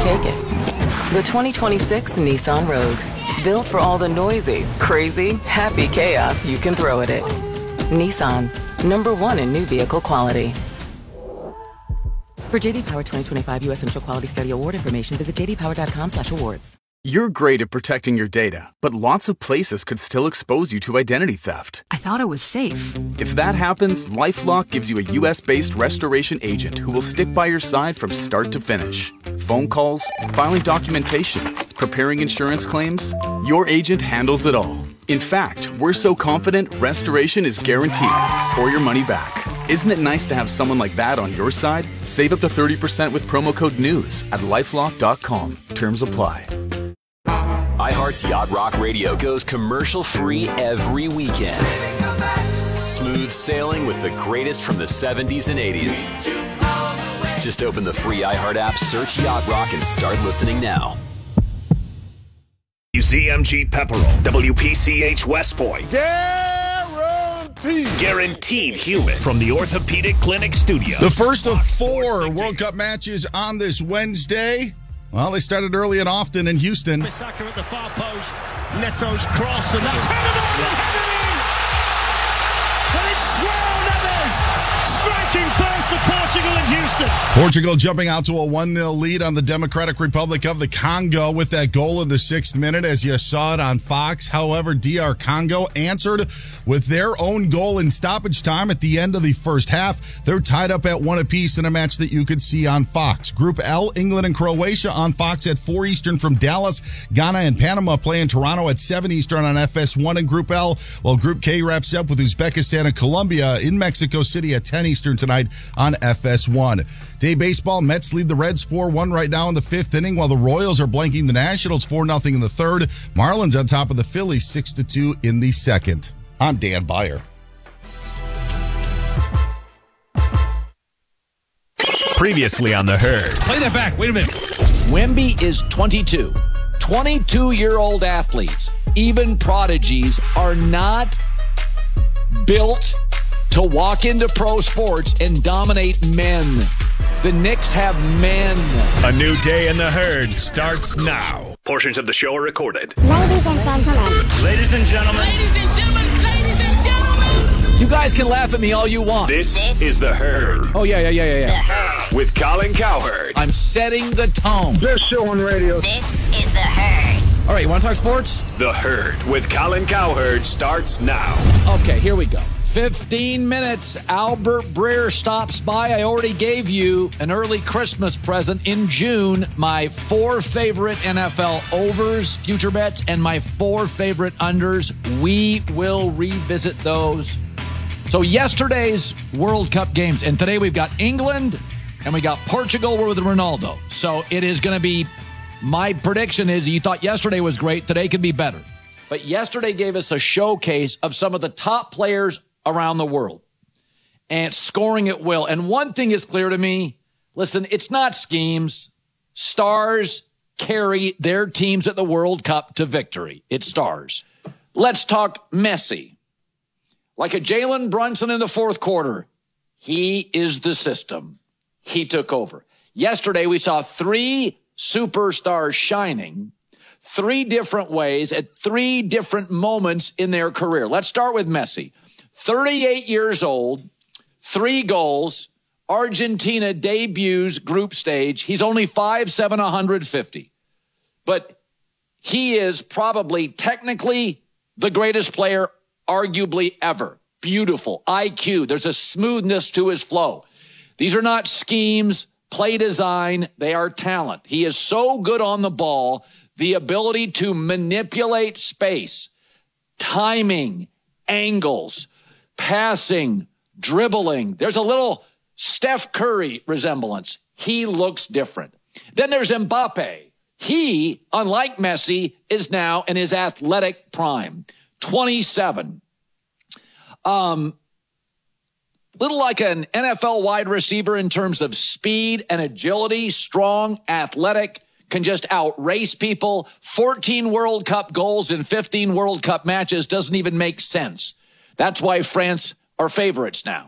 take it. The 2026 Nissan Rogue. Built for all the noisy, crazy, happy chaos you can throw at it. Nissan, #1 in new vehicle quality. For JD Power 2025 U.S. Central Quality Study Award information, visit jdpower.com/awards. You're great at protecting your data, but lots of places could still expose you to identity theft. I thought it was safe. If that happens, LifeLock gives you a U.S.-based restoration agent who will stick by your side from start to finish. Phone calls, filing documentation, preparing insurance claims, your agent handles it all. In fact, we're so confident restoration is guaranteed or your money back. Isn't it nice to have someone like that on your side? Save up to 30% with promo code NEWS at LifeLock.com. Terms apply. iHeart's Yacht Rock Radio goes commercial-free every weekend. Smooth sailing with the greatest from the 70s and 80s. Just open the free iHeart app, search Yacht Rock, and start listening now. UCMG Pepperell, WPCH West Point. Guaranteed human from the Orthopedic Clinic Studios. The first of 4 World Cup matches on this Wednesday. Well, they started early and often in Houston. Bissaka at the far post. Neto's cross, and that's headed on and headed in! And it's João Neves striking first for Portugal in Houston. Portugal jumping out to a 1-0 lead on the Democratic Republic of the Congo with that goal in the 6th minute, as you saw it on Fox. However, DR Congo answered with their own goal in stoppage time at the end of the first half. They're tied up at 1 apiece in a match that you could see on Fox. Group L, England and Croatia on Fox at 4 Eastern from Dallas. Ghana and Panama play in Toronto at 7 Eastern on FS1 in Group L, while Group K wraps up with Uzbekistan and Colombia in Mexico City at 10 Eastern tonight on FS1. Day baseball, Mets lead the Reds 4-1 right now in the 5th inning, while the Royals are blanking the Nationals 4-0 in the 3rd. Marlins on top of the Phillies 6-2 in the 2nd. I'm Dan Beyer. Previously on The Herd. Play that back. Wait a minute. Wemby is 22. 22-year-old athletes, even prodigies, are not built to walk into pro sports and dominate men. The Knicks have men. A new day in The Herd starts now. Portions of the show are recorded. Ladies and gentlemen. Ladies and gentlemen. Ladies and gentlemen. Ladies and gentlemen. You guys can laugh at me all you want. This is The Herd. Oh, yeah. With Colin Cowherd. I'm setting the tone. Best show on radio. This is The Herd. All right, you want to talk sports? The Herd with Colin Cowherd starts now. Okay, here we go. 15 minutes. Albert Breer stops by. I already gave you an early Christmas present in June. My 4 favorite NFL overs, future bets, and my 4 favorite unders. We will revisit those. So yesterday's World Cup games, and today we've got England and we got Portugal with Ronaldo. So it is going to be, my prediction is you thought yesterday was great, today could be better. But yesterday gave us a showcase of some of the top players around the world and scoring at will. And one thing is clear to me, listen, it's not schemes. Stars carry their teams at the World Cup to victory. It's stars. Let's talk Messi. Like a Jalen Brunson in the 4th quarter, he is the system. He took over. Yesterday, we saw 3 superstars shining 3 different ways at 3 different moments in their career. Let's start with Messi. 38 years old, 3 goals. Argentina debuts group stage. He's only 5'7", 150. But he is probably technically the greatest player arguably ever. Beautiful. IQ. There's a smoothness to his flow. These are not schemes, play design. They are talent. He is so good on the ball. The ability to manipulate space, timing, angles, passing, dribbling. There's a little Steph Curry resemblance. He looks different. Then there's Mbappe. He, unlike Messi, is now in his athletic prime. 27. Little like an NFL wide receiver in terms of speed and agility, strong, athletic, can just outrace people. 14 World Cup goals in 15 World Cup matches doesn't even make sense. That's why France are favorites now.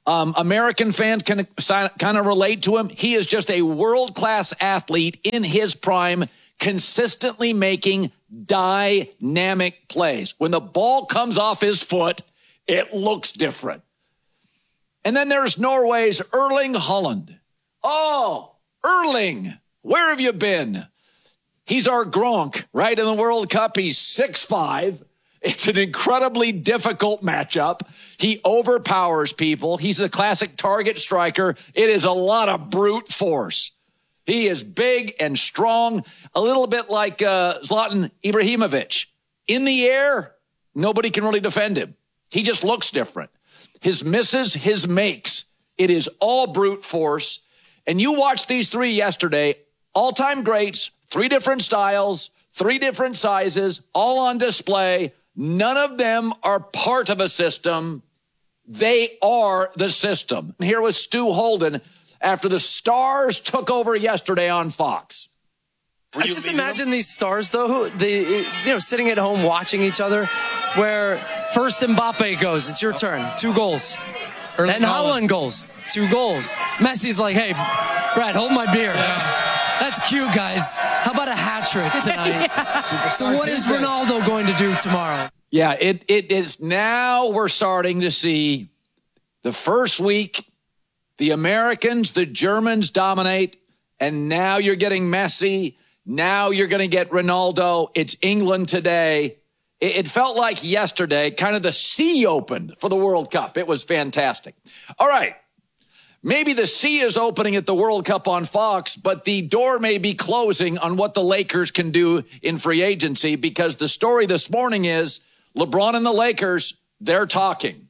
American fans can kind of relate to him. He is just a world-class athlete in his prime, consistently making dynamic plays. When the ball comes off his foot, it looks different. And then there's Norway's Erling Haaland. Oh, Erling, where have you been? He's our Gronk, right, in the World Cup. He's 6'5". It's an incredibly difficult matchup. He overpowers people. He's a classic target striker. It is a lot of brute force. He is big and strong, a little bit like Zlatan Ibrahimovic. In the air, nobody can really defend him. He just looks different. His misses, his makes. It is all brute force. And you watched these three yesterday, all-time greats, 3 different styles, 3 different sizes, all on display. None of them are part of a system. They are the system. Here was Stu Holden after the Stars took over yesterday on Fox. I just imagine these stars, though, sitting at home watching each other, where first Mbappe goes, it's your turn, 2 goals. Then Haaland goes, 2 goals. Messi's like, hey, Brad, hold my beer. That's cute, guys. How about a hat trick tonight? So what is Ronaldo going to do tomorrow? Yeah, it is. Now we're starting to see the first week, the Americans, the Germans dominate, and now you're getting Messi. Now you're going to get Ronaldo. It's England today. It felt like yesterday, kind of the sea opened for the World Cup. It was fantastic. All right. Maybe the sea is opening at the World Cup on Fox, but the door may be closing on what the Lakers can do in free agency, because the story this morning is LeBron and the Lakers, they're talking.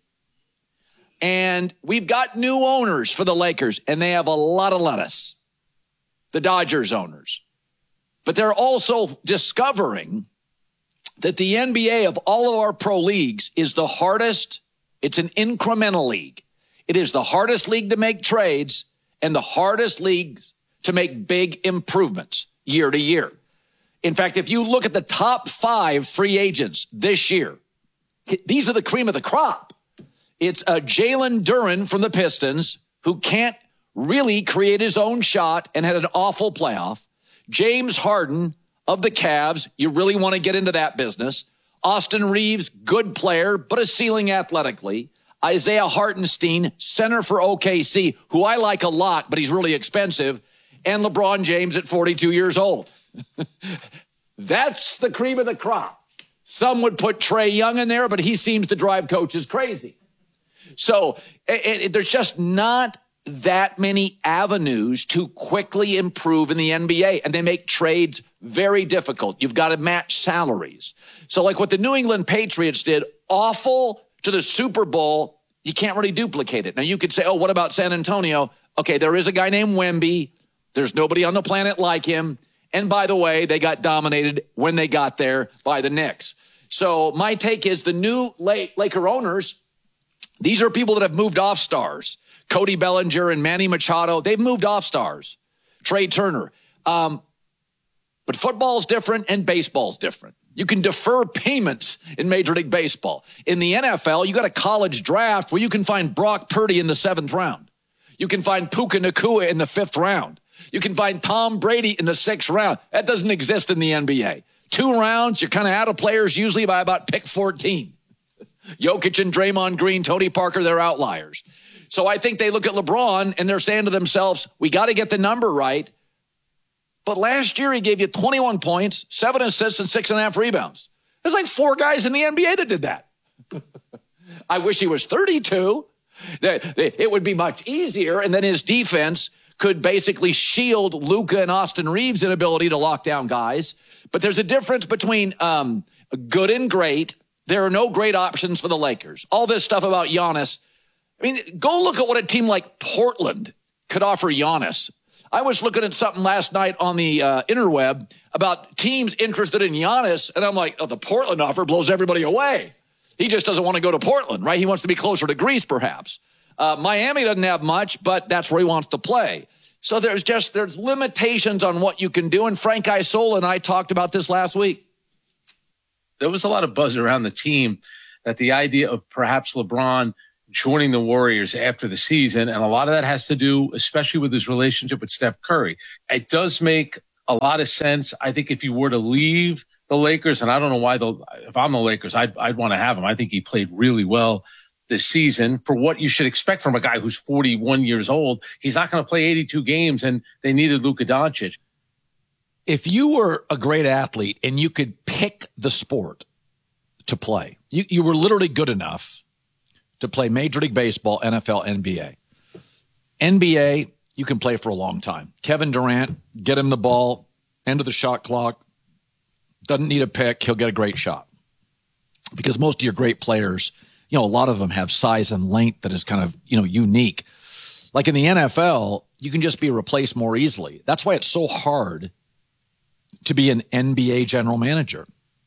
And we've got new owners for the Lakers, and they have a lot of lettuce, the Dodgers owners. But they're also discovering that the NBA of all of our pro leagues is the hardest. It's an incremental league. It is the hardest league to make trades and the hardest league to make big improvements year to year. In fact, if you look at the top 5 free agents this year, these are the cream of the crop. It's Jalen Duren from the Pistons, who can't really create his own shot and had an awful playoff. James Harden of the Cavs, you really want to get into that business. Austin Reeves, good player, but a ceiling athletically. Isaiah Hartenstein, center for OKC, who I like a lot, but he's really expensive. And LeBron James at 42 years old. That's the cream of the crop. Some would put Trae Young in there, but he seems to drive coaches crazy. So there's just not that many avenues to quickly improve in the NBA, and they make trades very difficult. You've got to match salaries. So like what the New England Patriots did, awful to the Super Bowl, you can't really duplicate it. Now you could say, oh, what about San Antonio? Okay, there is a guy named Wemby. There's nobody on the planet like him. And by the way, they got dominated when they got there by the Knicks. So my take is the new Laker owners, these are people that have moved off stars. Cody Bellinger and Manny Machado, they've moved off stars. Trey Turner. But football's different and baseball's different. You can defer payments in Major League Baseball. In the NFL, you got a college draft where you can find Brock Purdy in the 7th round. You can find Puka Nacua in the 5th round. You can find Tom Brady in the 6th round. That doesn't exist in the NBA. 2 rounds, you're kind of out of players usually by about pick 14. Jokic and Draymond Green, Tony Parker, they're outliers. So I think they look at LeBron and they're saying to themselves, we got to get the number right. But last year he gave you 21 points, 7 assists, and 6.5 rebounds. There's like 4 guys in the NBA that did that. I wish he was 32. It would be much easier. And then his defense could basically shield Luka and Austin Reeves' inability to lock down guys. But there's a difference between good and great. There are no great options for the Lakers. All this stuff about Giannis. I mean, go look at what a team like Portland could offer Giannis. I was looking at something last night on the interweb about teams interested in Giannis, and I'm like, oh, the Portland offer blows everybody away. He just doesn't want to go to Portland, right? He wants to be closer to Greece, perhaps. Miami doesn't have much, but that's where he wants to play. So there's limitations on what you can do, and Frank Isola and I talked about this last week. There was a lot of buzz around the team that the idea of perhaps LeBron joining the Warriors after the season. And a lot of that has to do, especially with his relationship with Steph Curry. It does make a lot of sense. I think if you were to leave the Lakers, and I don't know why, if I'm the Lakers, I'd want to have him. I think he played really well this season for what you should expect from a guy who's 41 years old. He's not going to play 82 games, and they needed Luka Doncic. If you were a great athlete and you could pick the sport to play, you were literally good enough to play Major League Baseball, NFL, NBA. NBA, you can play for a long time. Kevin Durant, get him the ball, end of the shot clock, doesn't need a pick, he'll get a great shot. Because most of your great players, a lot of them have size and length that is kind of, unique. Like in the NFL, you can just be replaced more easily. That's why it's so hard to be an NBA general manager.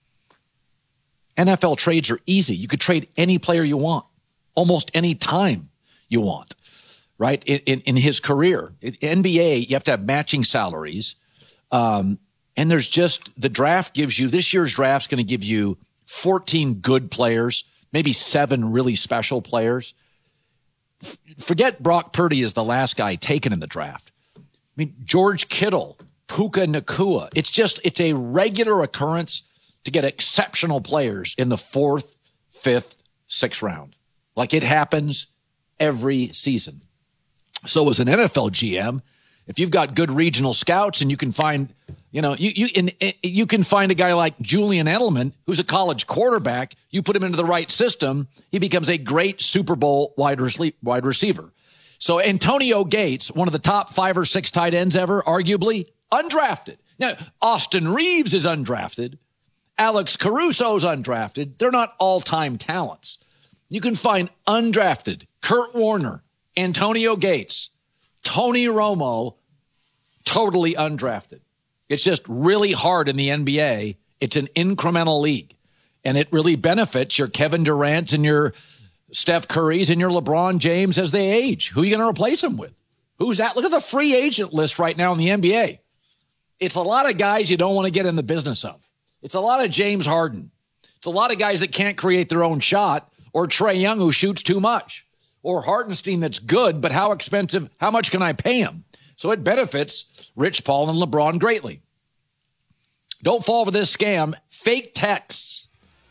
NFL trades are easy. You could trade any player you want, almost any time you want, right? In his career. NBA, you have to have matching salaries. And there's just, the draft gives you, this year's draft's going to give you 14 good players, maybe 7 really special players. Forget Brock Purdy is the last guy taken in the draft. I mean, George Kittle, Puka Nacua. It's a regular occurrence to get exceptional players in the 4th, 5th, 6th round. Like it happens every season. So as an NFL GM, if you've got good regional scouts and you can find, you can find a guy like Julian Edelman, who's a college quarterback, you put him into the right system, he becomes a great Super Bowl wide receiver. So Antonio Gates, one of the top 5 or 6 tight ends ever, arguably undrafted. Now, Austin Reeves is undrafted. Alex Caruso's undrafted. They're not all-time talents. You can find undrafted Kurt Warner, Antonio Gates, Tony Romo, totally undrafted. It's just really hard in the NBA. It's an incremental league, and it really benefits your Kevin Durant's and your Steph Curry's and your LeBron James as they age. Who are you going to replace them with? Who's that? Look at the free agent list right now in the NBA. It's a lot of guys you don't want to get in the business of. It's a lot of James Harden. It's a lot of guys that can't create their own shot, or Trae Young who shoots too much, or Hartenstein that's good, but how expensive, how much can I pay him? So it benefits Rich Paul and LeBron greatly. Don't fall for this scam. Fake texts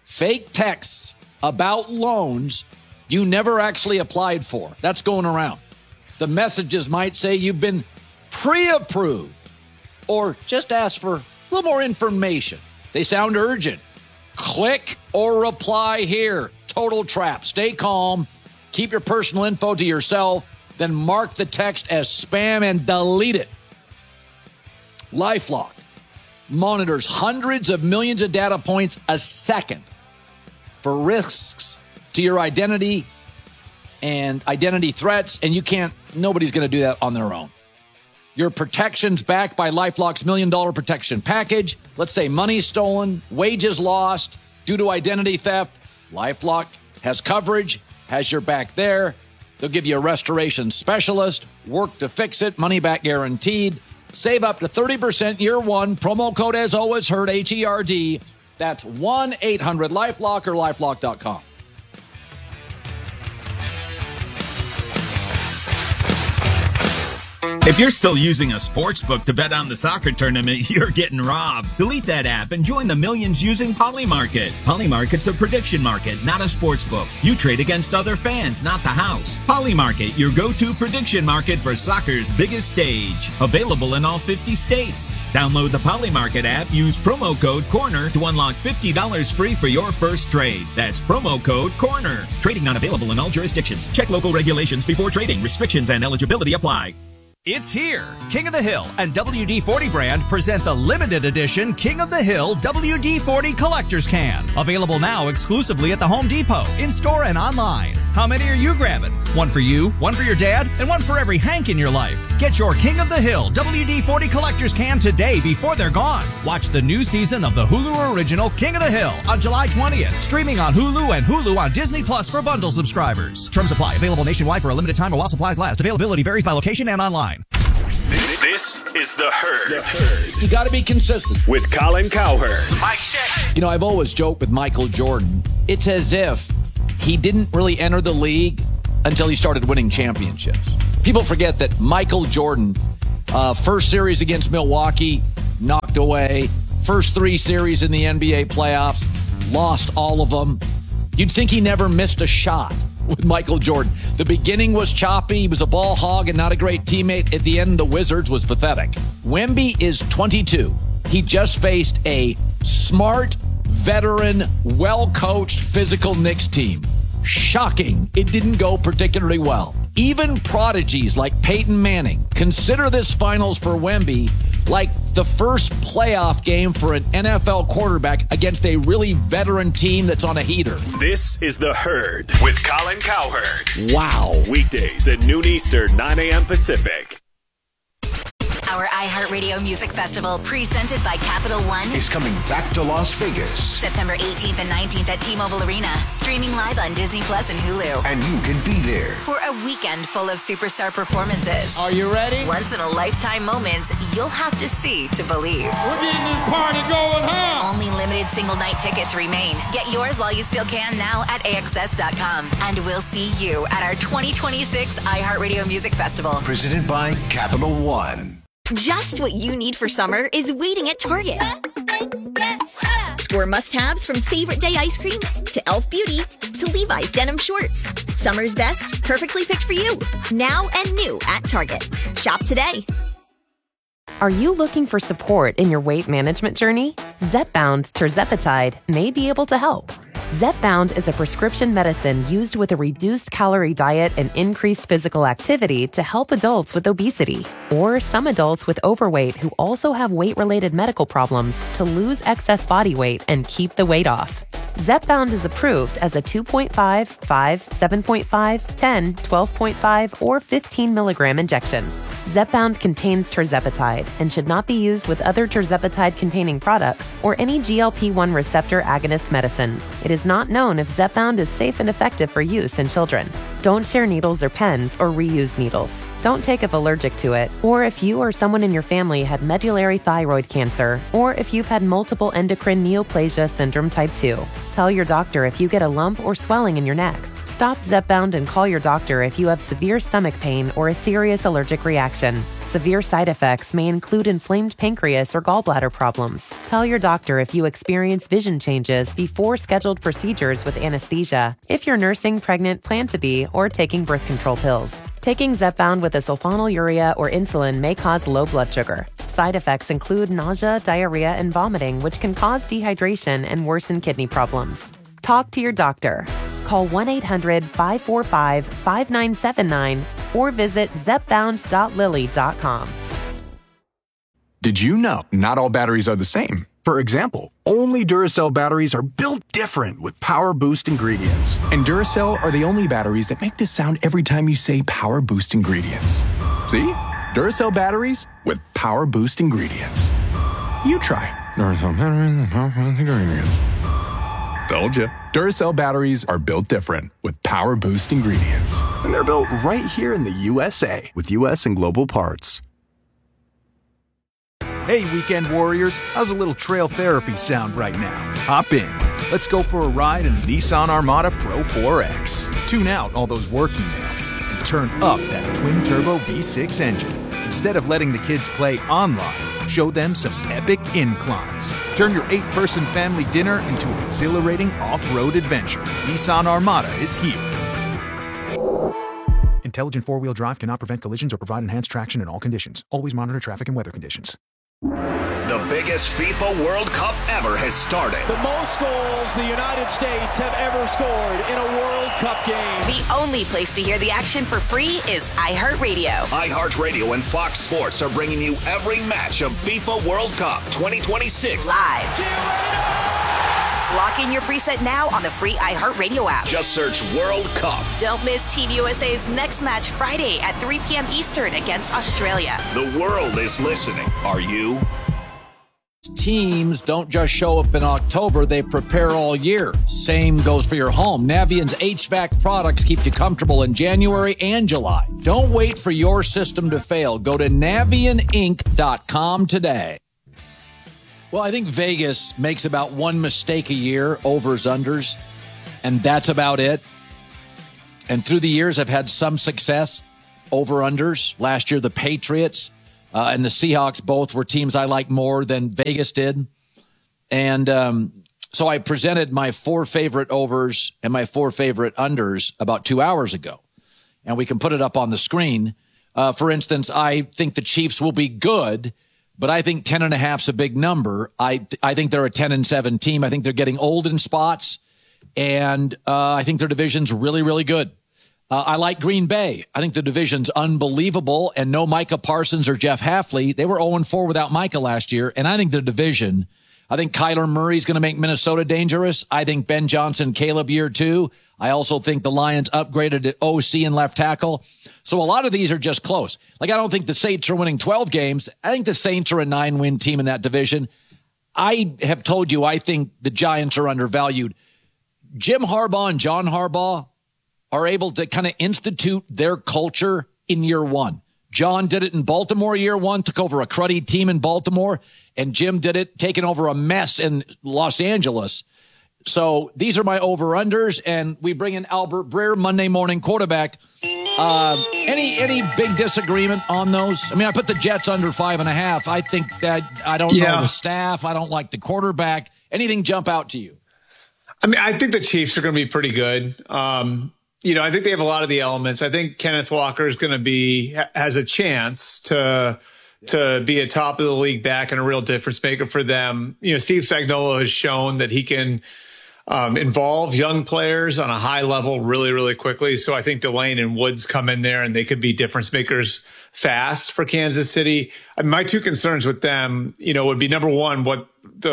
about loans you never actually applied for. That's going around. The messages might say you've been pre-approved or just ask for a little more information. They sound urgent. Click or reply here. Total trap. Stay calm. Keep your personal info to yourself. Then mark the text as spam and delete it. LifeLock monitors hundreds of millions of data points a second for risks to your identity and identity threats, and nobody's going to do that on their own. Your protection's backed by LifeLock's $1 Million Protection Package. Let's say money's stolen, wages lost due to identity theft. LifeLock has coverage, has your back there. They'll give you a restoration specialist, work to fix it, money back guaranteed. Save up to 30% year one. Promo code as always heard, HERD. That's 1-800-LifeLock or LifeLock.com. If you're still using a sportsbook to bet on the soccer tournament, you're getting robbed. Delete that app and join the millions using Polymarket. Polymarket's a prediction market, not a sportsbook. You trade against other fans, not the house. Polymarket, your go-to prediction market for soccer's biggest stage. Available in all 50 states. Download the Polymarket app, use promo code CORNER to unlock $50 free for your first trade. That's promo code CORNER. Trading not available in all jurisdictions. Check local regulations before trading. Restrictions and eligibility apply. It's here. King of the Hill and WD-40 brand present the limited edition King of the Hill WD-40 Collector's Can. Available now exclusively at the Home Depot, in-store and online. How many are you grabbing? One for you, one for your dad, and one for every Hank in your life. Get your King of the Hill WD-40 Collector's Can today before they're gone. Watch the new season of the Hulu original King of the Hill on July 20th. Streaming on Hulu and Hulu on Disney Plus for bundle subscribers. Terms apply. Available nationwide for a limited time or while supplies last. Availability varies by location and online. This is The Herd. You got to be consistent. With Colin Cowherd. Mic check. I've always joked with Michael Jordan. It's as if he didn't really enter the league until he started winning championships. People forget that Michael Jordan, first series against Milwaukee, knocked away. First 3 series in the NBA playoffs, lost all of them. You'd think he never missed a shot with Michael Jordan. The beginning was choppy. He was a ball hog and not a great teammate. At the end, the Wizards was pathetic. Wemby is 22. He just faced a smart, veteran, well-coached, physical Knicks team. Shocking. It didn't go particularly well. Even prodigies like Peyton Manning consider this finals for Wemby like the first playoff game for an NFL quarterback against a really veteran team that's on a heater. This is The Herd with Colin Cowherd. Wow. Weekdays at noon Eastern, 9 a.m. Pacific. Our iHeartRadio Music Festival, presented by Capital One, is coming back to Las Vegas. September 18th and 19th at T-Mobile Arena, streaming live on Disney Plus and Hulu. And you can be there for a weekend full of superstar performances. Are you ready? Once-in-a-lifetime moments you'll have to see to believe. We're getting this party going, huh? Only limited single-night tickets remain. Get yours while you still can now at AXS.com. And we'll see you at our 2026 iHeartRadio Music Festival. Presented by Capital One. Just what you need for summer is waiting at Target. Score must-haves from favorite day ice cream to Elf Beauty to Levi's denim shorts. Summer's best, perfectly picked for you. Now and new at Target. Shop today. Are you looking for support in your weight management journey? Zepbound tirzepatide may be able to help. Zepbound is a prescription medicine used with a reduced calorie diet and increased physical activity to help adults with obesity or some adults with overweight who also have weight-related medical problems to lose excess body weight and keep the weight off. Zepbound is approved as a 2.5, 5, 7.5, 10, 12.5, or 15 milligram injection. Zepbound contains tirzepatide and should not be used with other tirzepatide-containing products or any GLP-1 receptor agonist medicines. It is not known if Zepbound is safe and effective for use in children. Don't share needles or pens or reuse needles. Don't take if allergic to it, or if you or someone in your family had medullary thyroid cancer, or if you've had multiple endocrine neoplasia syndrome type 2. Tell your doctor if you get a lump or swelling in your neck. Stop Zepbound and call your doctor if you have severe stomach pain or a serious allergic reaction. Severe side effects may include inflamed pancreas or gallbladder problems. Tell your doctor if you experience vision changes before scheduled procedures with anesthesia, if you're nursing, pregnant, plan to be, or taking birth control pills. Taking Zepbound with a sulfonylurea or insulin may cause low blood sugar. Side effects include nausea, diarrhea, and vomiting, which can cause dehydration and worsen kidney problems. Talk to your doctor. Call 1-800-545-5979 or visit zepbound.lilly.com. Did you know not all batteries are the same? For example, only Duracell batteries are built different with Power Boost ingredients. And Duracell are the only batteries that make this sound every time you say Power Boost ingredients. See? Duracell batteries with Power Boost ingredients. You try. Duracell batteries with Power Boost ingredients. Told you. Duracell batteries are built different with Power Boost ingredients. And they're built right here in the USA with US and global parts. Hey, weekend warriors, how's a little trail therapy sound right now? Hop in. Let's go for a ride in the Nissan Armada Pro 4X. Tune out all those work emails and turn up that twin-turbo V6 engine. Instead of letting the kids play online, show them some epic inclines. Turn your 8-person family dinner into an exhilarating off-road adventure. Nissan Armada is here. Intelligent four-wheel drive cannot prevent collisions or provide enhanced traction in all conditions. Always monitor traffic and weather conditions. The biggest FIFA World Cup ever has started. The most goals the United States have ever scored in a World Cup game. The only place to hear the action for free is iHeartRadio. iHeartRadio and Fox Sports are bringing you every match of FIFA World Cup 2026 live. Lock in your preset now on the free iHeartRadio app. Just search World Cup. Don't miss Team USA's next match Friday at 3 p.m. Eastern against Australia. The world is listening. Are you? Teams don't just show up in October, they prepare all year. Same goes for your home. Navient's HVAC products keep you comfortable in January and July. Don't wait for your system to fail. Go to NavientInc.com today. Well, I think Vegas makes about one mistake a year, overs, unders, and that's about it. And through the years, I've had some success over-unders. Last year, the Patriots and the Seahawks both were teams I like more than Vegas did. And so I presented my 4 favorite overs and my 4 favorite unders about 2 hours ago. And we can put it up on the screen. For instance, I think the Chiefs will be good, but I think 10.5 is a big number. I think they're a 10-7 team. I think they're getting old in spots, and I think their division's really, really good. I like Green Bay. I think the division's unbelievable, and no Micah Parsons or Jeff Hafley. They were 0-4 without Micah last year, and I think the division, I think Kyler Murray's going to make Minnesota dangerous. I think Ben Johnson, Caleb year 2. I also think the Lions upgraded at OC and left tackle. So a lot of these are just close. Like, I don't think the Saints are winning 12 games. I think the Saints are a 9-win team in that division. I have told you I think the Giants are undervalued. Jim Harbaugh and John Harbaugh are able to kind of institute their culture in year 1. John did it in Baltimore year 1, took over a cruddy team in Baltimore, and Jim did it taking over a mess in Los Angeles. So these are my over-unders, and we bring in Albert Breer, Monday morning quarterback. Any big disagreement on those? I mean, I put the Jets under 5.5. I think that I don't know the staff. I don't like the quarterback. Anything jump out to you? I mean, I think the Chiefs are going to be pretty good. I think they have a lot of the elements. I think Kenneth Walker is going to has a chance to be a top of the league back and a real difference maker for them. Steve Spagnuolo has shown that he can involve young players on a high level really, really quickly. So I think Delane and Woods come in there and they could be difference makers fast for Kansas City. I mean, my 2 concerns with them, would be number one, what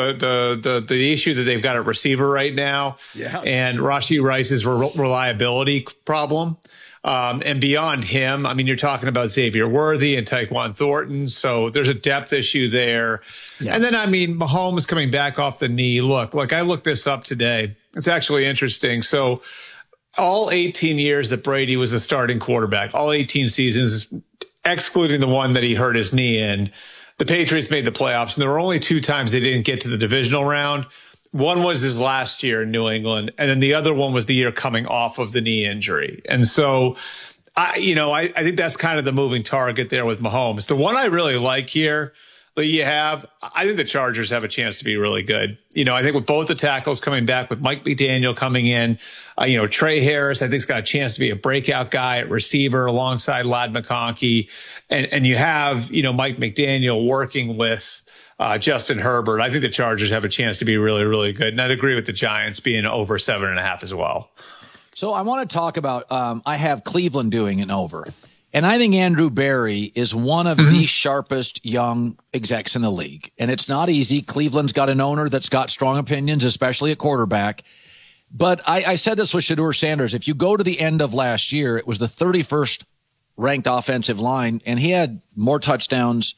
the issue that they've got at receiver right now, and Rashee Rice's reliability problem. And beyond him, I mean, you're talking about Xavier Worthy and Tyquan Thornton. So there's a depth issue there. Yeah. And then, I mean, Mahomes coming back off the knee. Look, I looked this up today. It's actually interesting. So all 18 years that Brady was a starting quarterback, all 18 seasons, excluding the one that he hurt his knee in, the Patriots made the playoffs. And there were only 2 times they didn't get to the divisional round. One was his last year in New England, and then the other one was the year coming off of the knee injury. And so, I think that's kind of the moving target there with Mahomes. The one I really like here that you have, I think the Chargers have a chance to be really good. I think with both the tackles coming back, with Mike McDaniel coming in, Trey Harris, I think, has got a chance to be a breakout guy at receiver alongside Ladd McConkey. And you have, Mike McDaniel working with Justin Herbert. I think the Chargers have a chance to be really, really good. And I'd agree with the Giants being over 7.5 as well. So I want to talk about, I have Cleveland doing an over. And I think Andrew Berry is one of the sharpest young execs in the league. And it's not easy. Cleveland's got an owner that's got strong opinions, especially at quarterback. But I said this with Shedeur Sanders. If you go to the end of last year, it was the 31st ranked offensive line, and he had more touchdowns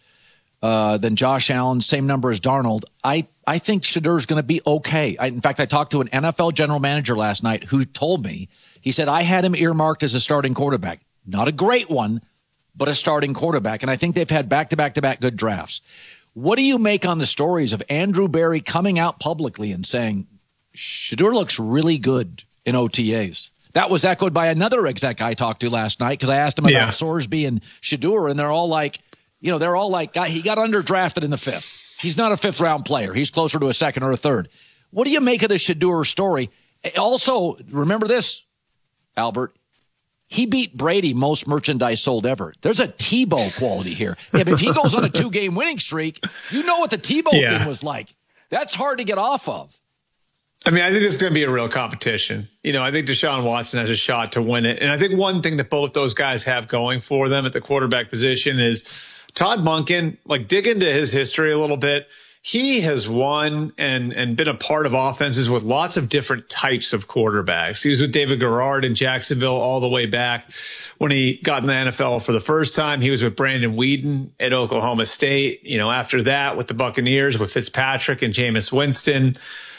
than Josh Allen, same number as Darnold. I think Shedeur's going to be okay. In fact, I talked to an NFL general manager last night who told me, he said, I had him earmarked as a starting quarterback. Not a great one, but a starting quarterback. And I think they've had back-to-back-to-back good drafts. What do you make on the stories of Andrew Berry coming out publicly and saying, Shedeur looks really good in OTAs? That was echoed by another exec I talked to last night because I asked him about Sorsby and Shedeur, and they're all like, he got underdrafted in the 5th. He's not a 5th-round player. He's closer to a 2nd or a 3rd. What do you make of the Shedeur story? Also, remember this, Albert. He beat Brady most merchandise sold ever. There's a Tebow quality here. If he goes on a 2-game winning streak, you know what the Tebow thing was like. That's hard to get off of. I mean, I think this is going to be a real competition. I think Deshaun Watson has a shot to win it. And I think one thing that both those guys have going for them at the quarterback position is Todd Monken, dig into his history a little bit. He has won and been a part of offenses with lots of different types of quarterbacks. He was with David Garrard in Jacksonville all the way back when he got in the NFL for the first time. He was with Brandon Weeden at Oklahoma State. After that with the Buccaneers with Fitzpatrick and Jameis Winston.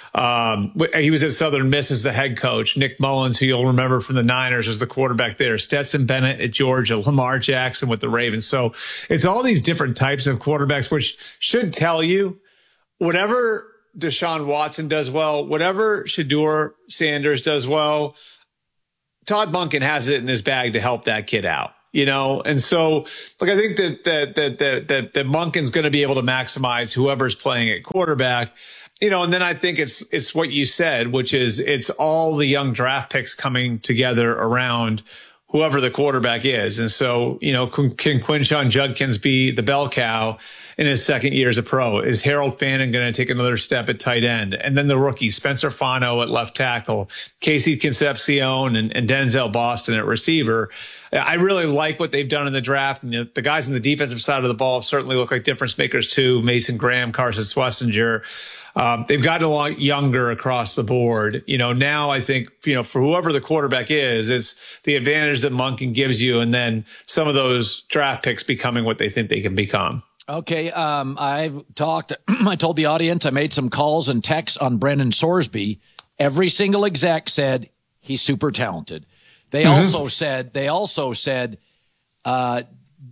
He was at Southern Miss as the head coach. Nick Mullins, who you'll remember from the Niners, was the quarterback there. Stetson Bennett at Georgia, Lamar Jackson with the Ravens. So it's all these different types of quarterbacks, which should tell you whatever Deshaun Watson does well, whatever Shedeur Sanders does well, Todd Monken has it in his bag to help that kid out. And so I think that Monken's going to be able to maximize whoever's playing at quarterback, and then I think it's what you said, which is it's all the young draft picks coming together around whoever the quarterback is. And so, can Quinshon Judkins be the bell cow in his second year as a pro? Is Harold Fannin going to take another step at tight end? And then the rookie, Spencer Fano at left tackle, Casey Concepcion and Denzel Boston at receiver. I really like what they've done in the draft. And the guys on the defensive side of the ball certainly look like difference makers too. Mason Graham, Carson Schlesinger. They've gotten a lot younger across the board. Now I think, for whoever the quarterback is, it's the advantage that Monken gives you. And then some of those draft picks becoming what they think they can become. Okay. I told the audience, I made some calls and texts on Brendan Sorsby. Every single exec said he's super talented. They also said, I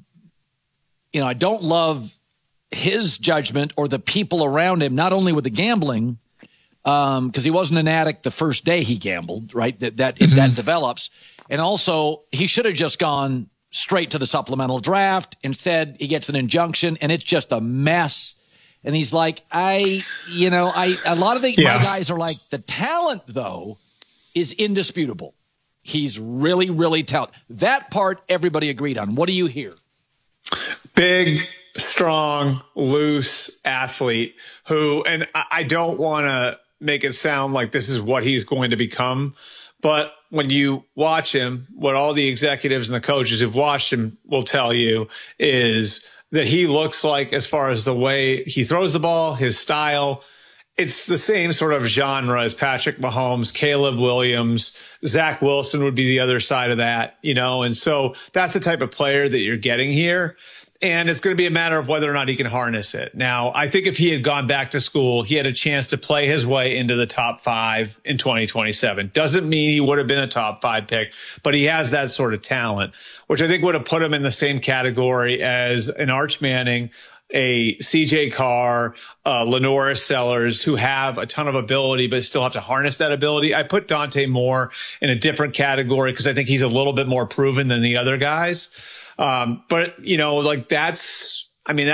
don't love his judgment or the people around him, not only with the gambling, because he wasn't an addict the first day he gambled, right? That develops. And also he should have just gone straight to the supplemental draft. Instead, he gets an injunction and it's just a mess. And he's like, a lot of my guys are like, the talent though is indisputable. He's really, really talented. That part everybody agreed on. What do you hear? Big, strong, loose athlete who, and I don't want to make it sound like this is what he's going to become, but when you watch him, what all the executives and the coaches who've watched him will tell you is that he looks like, as far as the way he throws the ball, his style, it's the same sort of genre as Patrick Mahomes, Caleb Williams, Zach Wilson would be the other side of that, and so that's the type of player that you're getting here. And it's going to be a matter of whether or not he can harness it. Now, I think if he had gone back to school, he had a chance to play his way into the top 5 in 2027. Doesn't mean he would have been a top 5 pick, but he has that sort of talent, which I think would have put him in the same category as an Arch Manning, a CJ Carr, Lenoris Sellers, who have a ton of ability, but still have to harness that ability. I put Dante Moore in a different category because I think he's a little bit more proven than the other guys. But that's,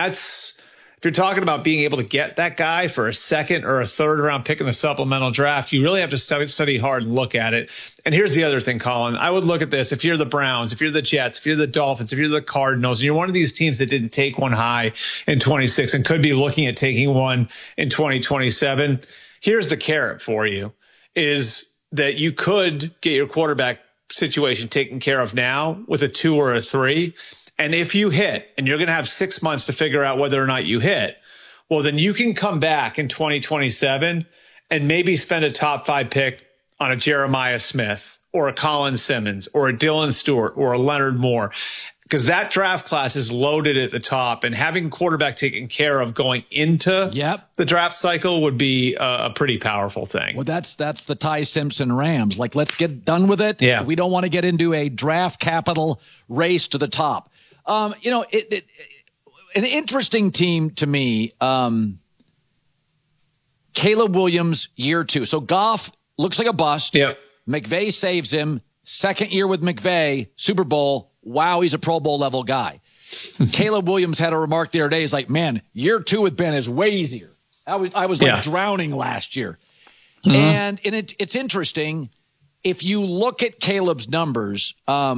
if you're talking about being able to get that guy for a second or a third round pick in the supplemental draft, you really have to study hard and look at it. And here's the other thing, Colin. I would look at this. If you're the Browns, if you're the Jets, if you're the Dolphins, if you're the Cardinals, and you're one of these teams that didn't take one high in 26 and could be looking at taking one in 2027, here's the carrot for you, is that you could get your quarterback situation taken care of now with a 2 or a 3. And if you hit, and you're going to have 6 months to figure out whether or not you hit, well, then you can come back in 2027 and maybe spend a top 5 pick on a Jeremiah Smith or a Colin Simmons or a Dylan Stewart or a Leonard Moore, because that draft class is loaded at the top, and having quarterback taken care of going into the draft cycle would be a pretty powerful thing. Well, that's the Ty Simpson Rams. Like, let's get done with it. Yeah. We don't want to get into a draft capital race to the top. An interesting team to me, Caleb Williams, year 2. So Goff looks like a bust. Yep. McVay saves him. Second year with McVay, Super Bowl. Wow, he's a Pro Bowl level guy. Caleb Williams had a remark the other day. He's like, man, year 2 with Ben is way easier. I was like drowning last year. Mm-hmm. And it's interesting. If you look at Caleb's numbers,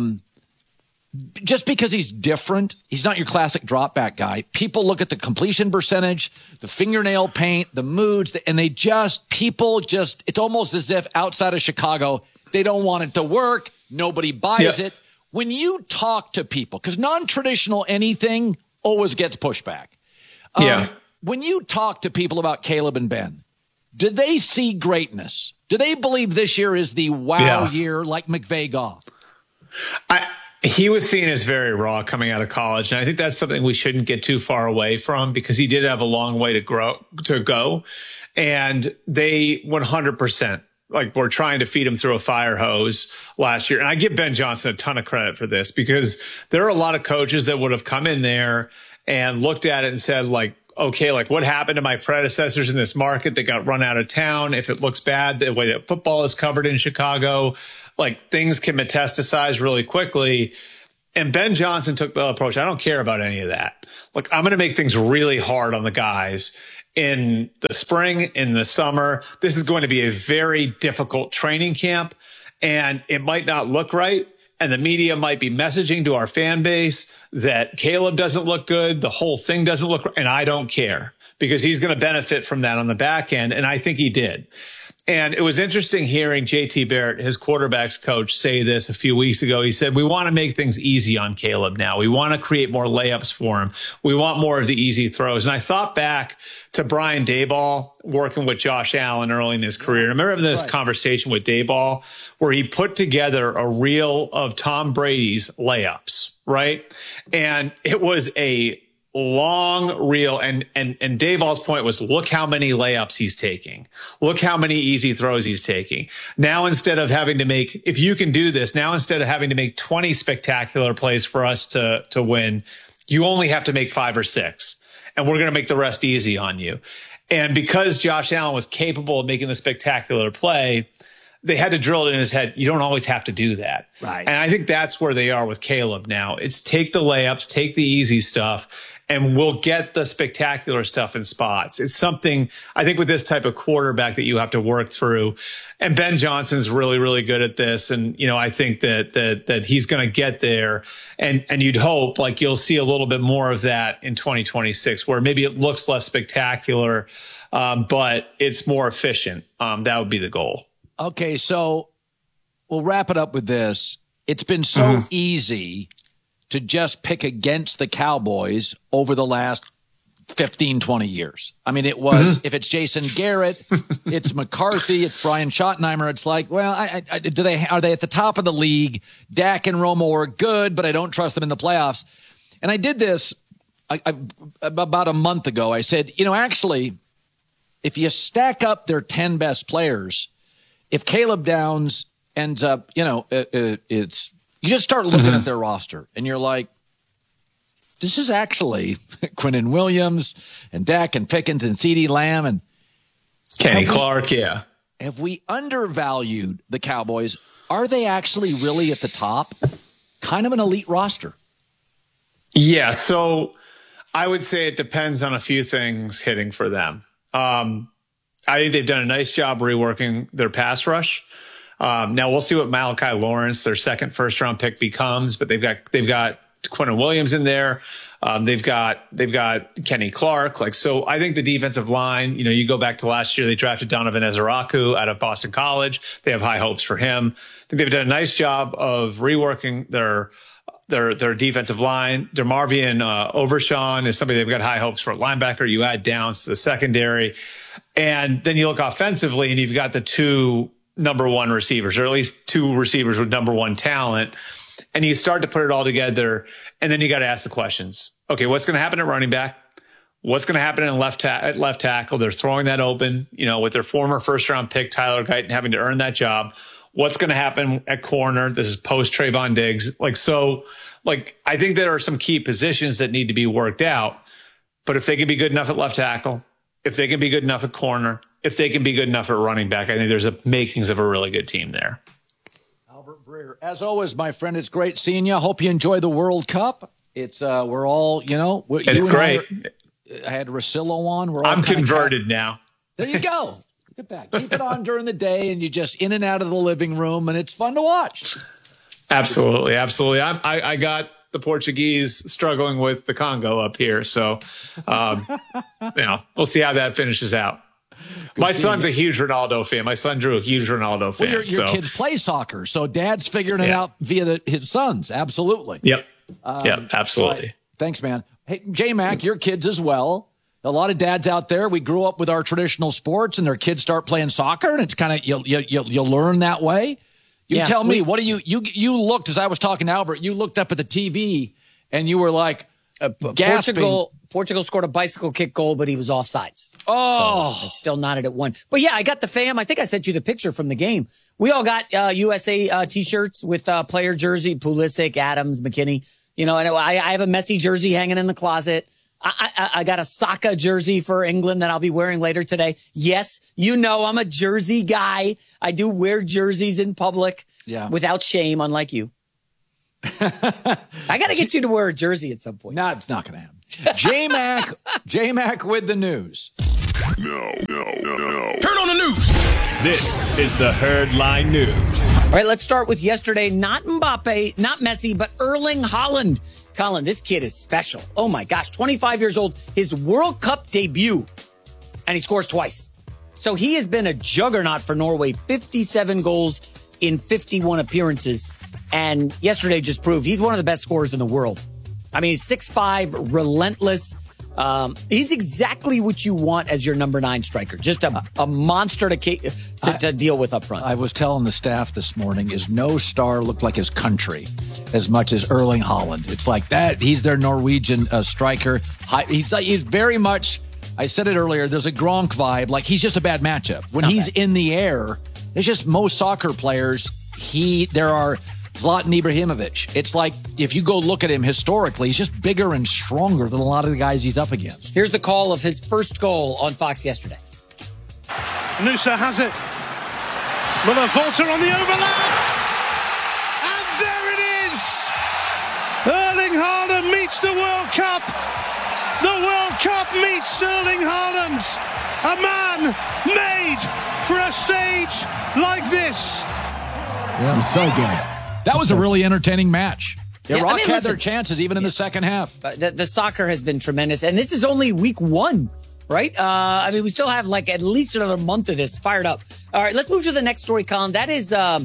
just because he's different, he's not your classic drop back guy. People look at the completion percentage, the fingernail paint, the moods, and it's almost as if outside of Chicago, they don't want it to work. Nobody buys it. When you talk to people, because non-traditional anything always gets pushback. When you talk to people about Caleb and Ben, do they see greatness? Do they believe this year is the year like McVay Goff? He was seen as very raw coming out of college, and I think that's something we shouldn't get too far away from, because he did have a long way to go, and they 100%. We're trying to feed him through a fire hose last year. And I give Ben Johnson a ton of credit for this, because there are a lot of coaches that would have come in there and looked at it and said, okay, like what happened to my predecessors in this market that got run out of town? If it looks bad, the way that football is covered in Chicago, like things can metastasize really quickly. And Ben Johnson took the approach. I don't care about any of that. Look, I'm going to make things really hard on the guys in the spring, in the summer. This is going to be a very difficult training camp, and it might not look right. And the media might be messaging to our fan base that Caleb doesn't look good. The whole thing doesn't look right. And I don't care because he's going to benefit from that on the back end. And I think he did. And it was interesting hearing JT Barrett, his quarterbacks coach, say this a few weeks ago. He said, we want to make things easy on Caleb now. We want to create more layups for him. We want more of the easy throws. And I thought back to Brian Daboll working with Josh Allen early in his career. And I remember this conversation with Daboll where he put together a reel of Tom Brady's layups, right? And it was a long reel. And Daboll's point was, look how many layups he's taking. Look how many easy throws he's taking. Now, instead of having to make, if you can do this, now instead of having to make 20 spectacular plays for us to win, you only have to make 5 or 6. And we're going to make the rest easy on you. And because Josh Allen was capable of making the spectacular play, they had to drill it in his head. You don't always have to do that. Right. And I think that's where they are with Caleb now. It's take the layups, take the easy stuff, and we'll get the spectacular stuff in spots. It's something I think with this type of quarterback that you have to work through. And Ben Johnson's really, really good at this. And, you know, I think that he's going to get there. And you'd hope like you'll see a little bit more of that in 2026, where maybe it looks less spectacular, but it's more efficient. That would be the goal. Okay, so we'll wrap it up with this. It's been so easy to just pick against the Cowboys over the last 15, 20 years. I mean, it was, if it's Jason Garrett, it's McCarthy, it's Brian Schottenheimer. It's like, well, are they at the top of the league? Dak and Romo are good, but I don't trust them in the playoffs. And I did this about a month ago. I said, you know, actually, if you stack up their 10 best players, if Caleb Downs ends up, you know, it's, you just start looking at their roster and you're like, this is actually Quinnen Williams and Dak and Pickens and CeeDee Lamb and Kenny Clark. Yeah. Have we undervalued the Cowboys? Are they actually really at the top? Kind of an elite roster. Yeah. So I would say it depends on a few things hitting for them. I think they've done a nice job reworking their pass rush. Now we'll see what Malachi Lawrence, their second first-round pick, becomes. But they've got Quinnen Williams in there. They've got Kenny Clark. Like, so I think the defensive line, you know, you go back to last year, they drafted Donovan Ezeraku out of Boston College. They have high hopes for him. I think they've done a nice job of reworking their defensive line. DeMarvion Overshawn is somebody they've got high hopes for at linebacker. You add Downs to the secondary. And then you look offensively and you've got the 2 number 1 receivers, or at least 2 receivers with number 1 talent. And you start to put it all together. And then you got to ask the questions. Okay, what's going to happen at running back? What's going to happen in left tackle? They're throwing that open, you know, with their former first-round pick, Tyler Guyton, having to earn that job. What's going to happen at corner? This is post Trayvon Diggs. I think there are some key positions that need to be worked out. But if they can be good enough at left tackle, if they can be good enough at corner, if they can be good enough at running back, I think there's makings of a really good team there. Albert Breer, as always, my friend, it's great seeing you. Hope you enjoy the World Cup. It's we're all, you know, it's great. I had Russillo on. We're all I'm converted now. There you go. Look at that. Keep it on during the day, and you just in and out of the living room, and it's fun to watch. Absolutely, absolutely. I got the Portuguese struggling with the Congo up here, so you know, we'll see how that finishes out. My son's a huge Ronaldo fan. My son Drew, a huge Ronaldo fan. Well, your kids play soccer, so dad's figuring it out via his sons. Absolutely. Yep. Absolutely. Thanks, man. Hey, J-Mac, your kids as well. A lot of dads out there, we grew up with our traditional sports, and their kids start playing soccer, and it's kind of you'll learn that way. Tell me, what do you looked, as I was talking to Albert, you looked up at the TV, and you were like gasping. Portugal scored a bicycle kick goal, but he was offsides. Oh. So I still nodded at 1. But yeah, I got the fam. I think I sent you the picture from the game. We all got USA T-shirts with player jersey, Pulisic, Adams, McKinney. You know, and I have a Messi jersey hanging in the closet. I got a Saka jersey for England that I'll be wearing later today. Yes, you know I'm a jersey guy. I do wear jerseys in public without shame, unlike you. I got to get you to wear a jersey at some point. No, it's not going to happen. J-Mac with the news. No. Turn on the news. This is the Herd Line News. All right, let's start with yesterday. Not Mbappe, not Messi, but Erling Haaland. Colin, this kid is special. Oh my gosh, 25 years old, his World Cup debut, and he scores twice. So he has been a juggernaut for Norway, 57 goals in 51 appearances. And yesterday just proved he's one of the best scorers in the world. I mean, he's 6'5", relentless. He's exactly what you want as your number 9 striker. Just a monster to deal with up front. I was telling the staff this morning, is no star look like his country as much as Erling Haaland. It's like that. He's their Norwegian striker. He's very much, I said it earlier, there's a Gronk vibe. Like, he's just a bad matchup. When he's in the air, it's just most soccer players, there are Zlatan Ibrahimovic. It's like, if you go look at him historically, he's just bigger and stronger than a lot of the guys he's up against. Here's the call of his first goal on Fox yesterday. Nusa has it. Muller Volta on the overlap. And there it is. Erling Haaland meets the World Cup. The World Cup meets Erling Haaland. A man made for a stage like this. Yeah, it was so good. That was a really entertaining match. Iraq had their chances even in the second half. The soccer has been tremendous. And this is only week 1, right? We still have at least another month of this fired up. All right, let's move to the next story, Colin. That is the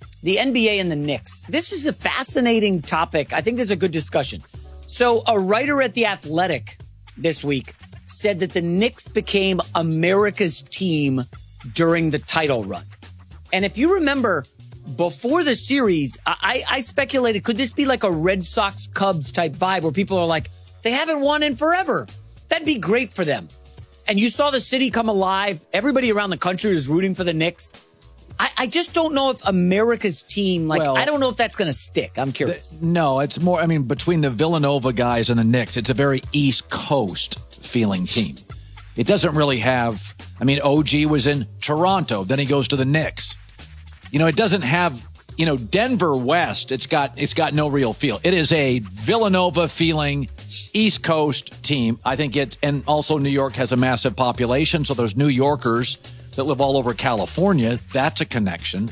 NBA and the Knicks. This is a fascinating topic. I think this is a good discussion. So a writer at The Athletic this week said that the Knicks became America's team during the title run. And if you remember, before the series, I speculated, could this be like a Red Sox Cubs type vibe where people are like, they haven't won in forever. That'd be great for them. And you saw the city come alive. Everybody around the country was rooting for the Knicks. I just don't know if America's team, I don't know if that's going to stick. I'm curious. No, it's more, between the Villanova guys and the Knicks, it's a very East Coast feeling team. It doesn't really have, OG was in Toronto, then he goes to the Knicks. It doesn't have, Denver West, it's got no real feel. It is a Villanova feeling East Coast team. I think and also New York has a massive population, so there's New Yorkers that live all over California. That's a connection.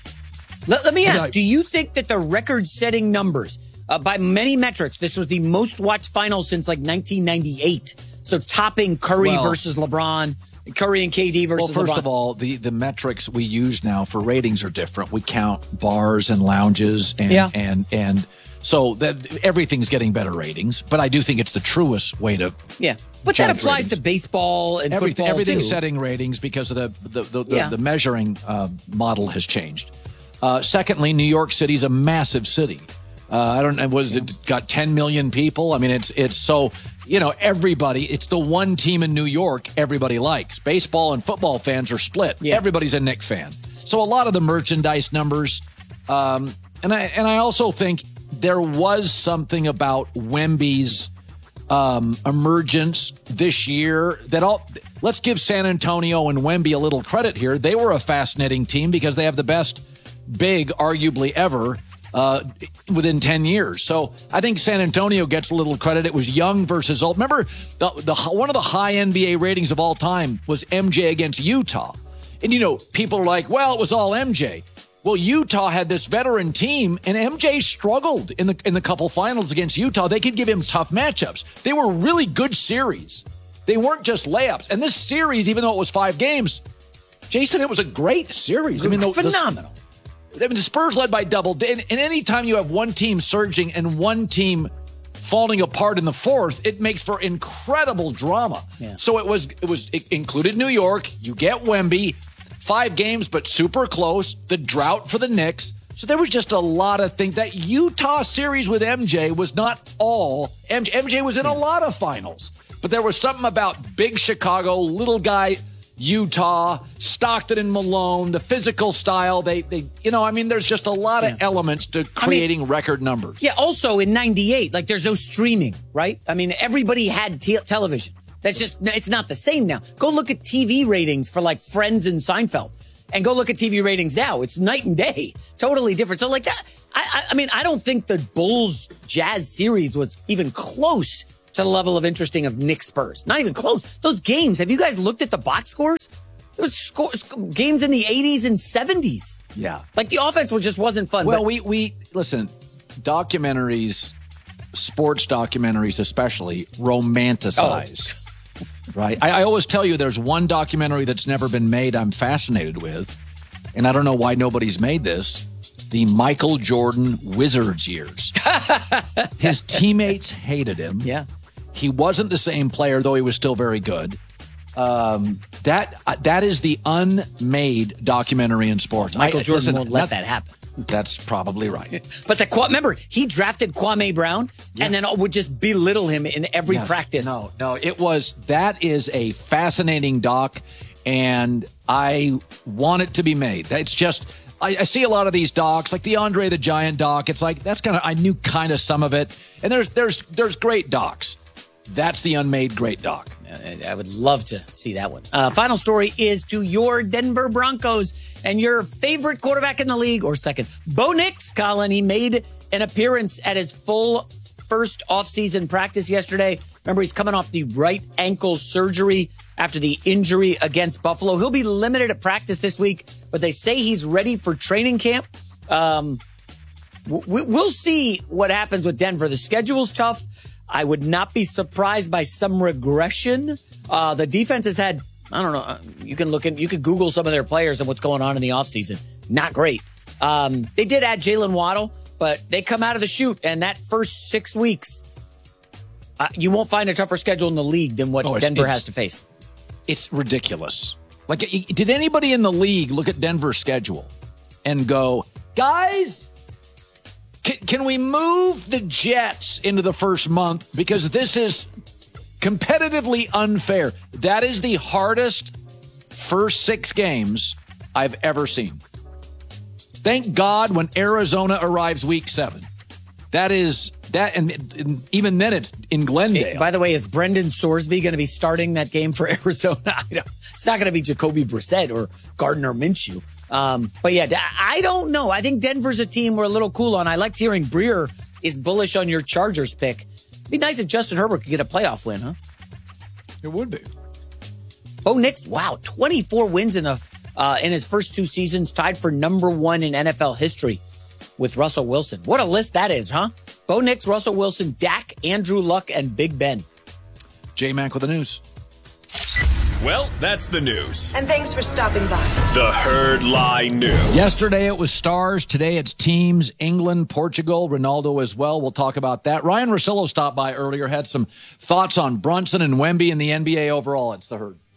Let me ask, do you think that the record-setting numbers, by many metrics, this was the most watched final since 1998, so topping Curry versus LeBron, Curry and KD versus LeBron. Well, first of all, the metrics we use now for ratings are different. We count bars and lounges and so that everything's getting better ratings. But I do think it's the truest way to But that applies to baseball and football everything's too. setting ratings because of the measuring model has changed. Secondly, New York City's a massive city. It got 10 million people? It's so, everybody, it's the one team in New York everybody likes. Baseball and football fans are split. Yeah. Everybody's a Knicks fan. So a lot of the merchandise numbers, and I also think there was something about Wemby's emergence this year let's give San Antonio and Wemby a little credit here. They were a fascinating team because they have the best big, arguably ever, within 10 years. So I think San Antonio gets a little credit. It was young versus old. Remember, one of the high NBA ratings of all time was MJ against Utah. And, people are like, well, it was all MJ. Well, Utah had this veteran team, and MJ struggled in the couple finals against Utah. They could give him tough matchups. They were really good series. They weren't just layups. And this series, even though it was 5 games, Jason, it was a great series. Phenomenal. The Spurs led by double. And anytime you have one team surging and one team falling apart in the fourth, it makes for incredible drama. Yeah. So it included New York. You get Wemby, 5 games, but super close. The drought for the Knicks. So there was just a lot of things. That Utah series with MJ was not all. MJ was in a lot of finals. But there was something about big Chicago, little guy, Utah, Stockton and Malone, the physical style. There's just a lot of elements to creating record numbers. Yeah, also in 98, there's no streaming, right? I mean, everybody had television. It's not the same now. Go look at TV ratings for Friends and Seinfeld and go look at TV ratings now. It's night and day. Totally different. So that, I don't think the Bulls Jazz series was even close to the level of interesting of Knicks Spurs. Not even close. Those games, have you guys looked at the box scores? There was games in the 80s and 70s. Yeah. The offense just wasn't fun. Well, we listen, documentaries, sports documentaries especially, romanticize. Right? I always tell you there's one documentary that's never been made I'm fascinated with, and I don't know why nobody's made this. The Michael Jordan Wizards years. His teammates hated him. Yeah. He wasn't the same player, though he was still very good. That is the unmade documentary in sports. Michael Jordan won't let that happen. That's probably right. But remember, he drafted Kwame Brown and then would just belittle him in every practice. No, that is a fascinating doc, and I want it to be made. It's just, I see a lot of these docs, like the Andre the Giant doc. It's I knew kind of some of it. And there's great docs. That's the unmade great doc. I would love to see that one. Final story is to your Denver Broncos and your favorite quarterback in the league, or second, Bo Nix, Colin. He made an appearance at his full first offseason practice yesterday. Remember, he's coming off the right ankle surgery after the injury against Buffalo. He'll be limited at practice this week, but they say he's ready for training camp. We'll see what happens with Denver. The schedule's tough. I would not be surprised by some regression. The defense has had, I don't know, you can Google some of their players and what's going on in the offseason. Not great. They did add Jalen Waddle, but they come out of the chute, and that first 6 weeks, you won't find a tougher schedule in the league than what Denver has to face. It's ridiculous. Did anybody in the league look at Denver's schedule and go, guys, can we move the Jets into the first month? Because this is competitively unfair. That is the hardest first 6 games I've ever seen. Thank God when Arizona arrives week 7. That is that, and even then it's in Glendale. Hey, by the way, is Brendan Sorsby going to be starting that game for Arizona? It's not going to be Jacoby Brissett or Gardner Minshew. But yeah, I don't know. I think Denver's a team we're a little cool on. I liked hearing Breer is bullish on your Chargers pick. It'd be nice if Justin Herbert could get a playoff win, huh? It would be. Bo Nix, wow, 24 wins in his first 2 seasons, tied for number 1 in NFL history with Russell Wilson. What a list that is, huh? Bo Nix, Russell Wilson, Dak, Andrew Luck, and Big Ben. J-Mac with the news. Well, that's the news. And thanks for stopping by. The Herd Lie News. Yesterday it was stars. Today it's teams. England, Portugal, Ronaldo as well. We'll talk about that. Ryan Russillo stopped by earlier, had some thoughts on Brunson and Wemby and the NBA overall. It's the Herd.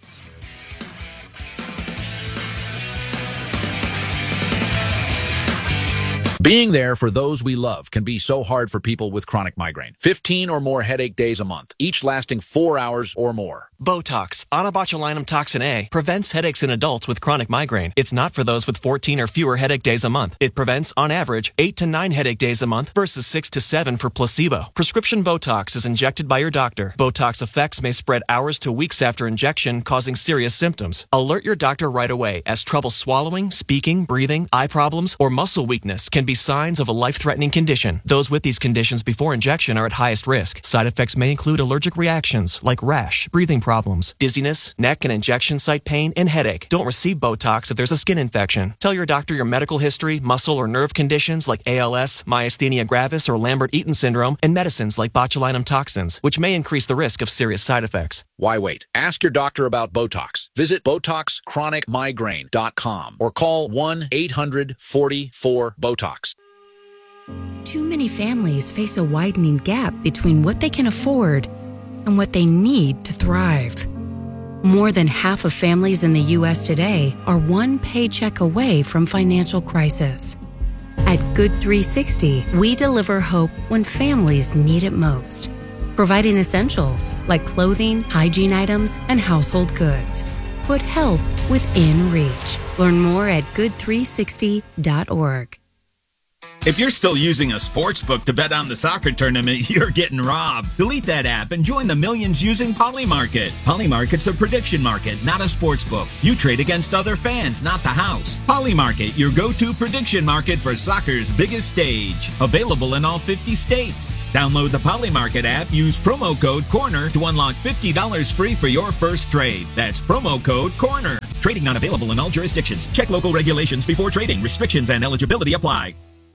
Being there for those we love can be so hard for people with chronic migraine. 15 or more headache days a month, each lasting 4 hours or more. Botox, onabotulinum toxin A, prevents headaches in adults with chronic migraine. It's not for those with 14 or fewer headache days a month. It prevents, on average, 8 to 9 headache days a month versus 6 to 7 for placebo. Prescription Botox is injected by your doctor. Botox effects may spread hours to weeks after injection, causing serious symptoms. Alert your doctor right away, as trouble swallowing, speaking, breathing, eye problems, or muscle weakness can be signs of a life-threatening condition. Those with these conditions before injection are at highest risk. Side effects may include allergic reactions like rash, breathing problems, dizziness, neck and injection site pain, and headache. Don't receive Botox if there's a skin infection. Tell your doctor your medical history, muscle or nerve conditions like ALS, myasthenia gravis, or Lambert-Eaton syndrome, and medicines like botulinum toxins, which may increase the risk of serious side effects. Why wait? Ask your doctor about Botox. Visit BotoxChronicMigraine.com or call 1-800-44-BOTOX. Too many families face a widening gap between what they can afford and what they need to thrive. More than half of families in the U.S. today are one paycheck away from financial crisis. At Good 360, we deliver hope when families need it most, providing essentials like clothing, hygiene items, and household goods. put help within reach. Learn more at good360.org. If you're still using a sports book to bet on the soccer tournament, you're getting robbed. Delete that app and join the millions using Polymarket. Polymarket's a prediction market, not a sports book. You trade against other fans, not the house. Polymarket, your go-to prediction market for soccer's biggest stage. Available in all 50 states. Download the Polymarket app, use promo code CORNER to unlock $50 free for your first trade. That's promo code CORNER. Trading not available in all jurisdictions. Check local regulations before trading. Restrictions and eligibility apply.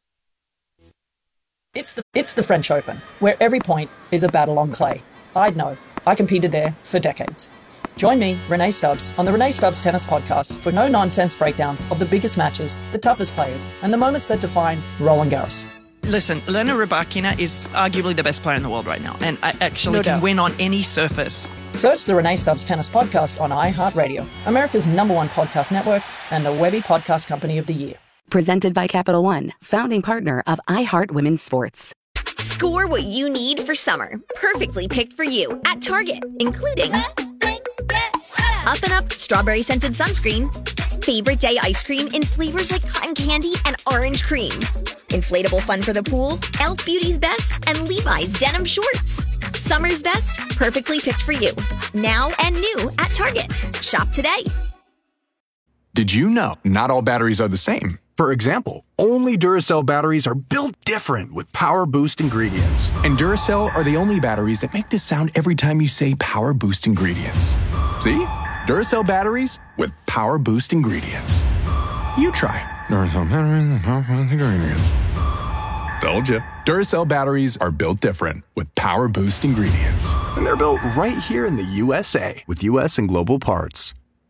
It's the French Open, where every point is a battle on clay. I'd know. I competed there for decades. Join me, Renee Stubbs, on the Renee Stubbs Tennis Podcast for no-nonsense breakdowns of the biggest matches, the toughest players, and the moments that define Roland Garros. Listen, Elena Rybakina is arguably the best player in the world right now, and I actually No can doubt. win on any surface. Search the Renee Stubbs Tennis Podcast on iHeartRadio, America's #1 podcast network, and the Webby Podcast Company of the Year. Presented by Capital One, founding partner of iHeart Women's Sports. Score what you need for summer, perfectly picked for you at Target, including Up and Up strawberry scented sunscreen, favorite day ice cream in flavors like cotton candy and orange cream, inflatable fun for the pool, Elf Beauty's Best, and Levi's denim shorts. Summer's best, perfectly picked for you. Now and new at Target. Shop today. Did you know not all batteries are the same? For example, only Duracell batteries are built different with Power Boost ingredients. And Duracell are the only batteries that make this sound every time you say Power Boost ingredients. See? Duracell batteries with Power Boost ingredients. You try Duracell batteries with Power Boost ingredients. Told you. Duracell batteries are built different with Power Boost ingredients. And they're built right here in the USA with US and global parts.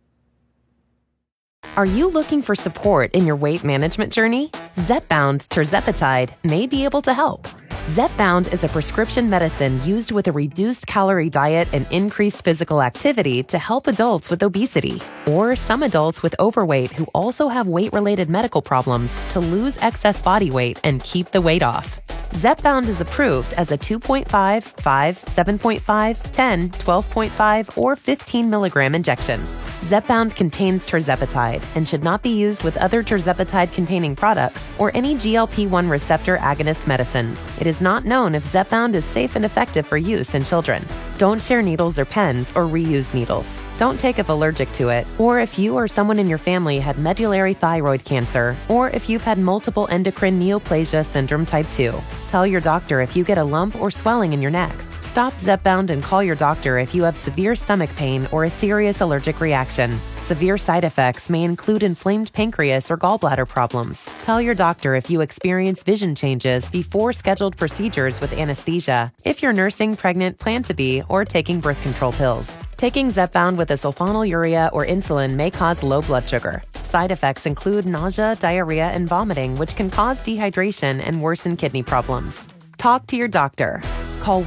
Are you looking for support in your weight management journey? Zepbound tirzepatide may be able to help. Zepbound is a prescription medicine used with a reduced calorie diet and increased physical activity to help adults with obesity or some adults with overweight who also have weight-related medical problems to lose excess body weight and keep the weight off. Zepbound is approved as a 2.5, 5, 7.5, 10, 12.5, or 15 milligram injection. Zepbound contains tirzepatide and should not be used with other tirzepatide-containing products or any GLP-1 receptor agonist medicines. It is not known if Zepbound is safe and effective for use in children. Don't share needles or pens or reuse needles. Don't take if allergic to it, or if you or someone in your family had medullary thyroid cancer, or if you've had multiple endocrine neoplasia syndrome type 2. Tell your doctor if you get a lump or swelling in your neck. Stop Zepbound and call your doctor if you have severe stomach pain or a serious allergic reaction. Severe side effects may include inflamed pancreas or gallbladder problems. Tell your doctor if you experience vision changes before scheduled procedures with anesthesia, if you're nursing, pregnant, plan to be, or taking birth control pills. Taking Zepbound with a sulfonylurea or insulin may cause low blood sugar. Side effects include nausea, diarrhea, and vomiting, which can cause dehydration and worsen kidney problems. Talk to your doctor. Call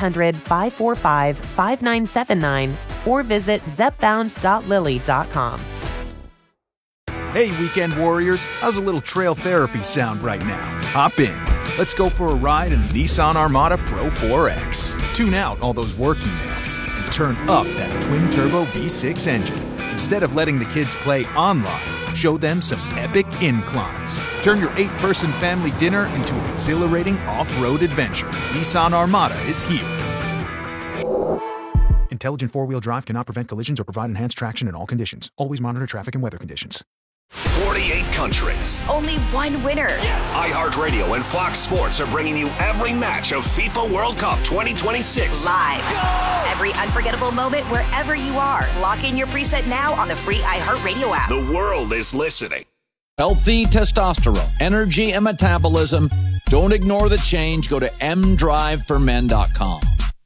1-800-545-5979 or visit zepbound.lily.com. Hey, weekend warriors, how's a little trail therapy sound right now? Hop in. Let's go for a ride in the Nissan Armada Pro 4X. Tune out all those work emails and turn up that twin-turbo V6 engine. Instead of letting the kids play online, show them some epic inclines. Turn your 8-person family dinner into an exhilarating off-road adventure. Nissan Armada is here. Intelligent four-wheel drive cannot prevent collisions or provide enhanced traction in all conditions. Always monitor traffic and weather conditions. 48 countries. Only one winner. iHeartRadio and Fox Sports are bringing you every match of FIFA World Cup 2026. Live. Every unforgettable moment wherever you are. Lock in your preset now on the free iHeartRadio app. The world is listening. Healthy testosterone, energy, and metabolism. Don't ignore the change. Go to mdriveformen.com.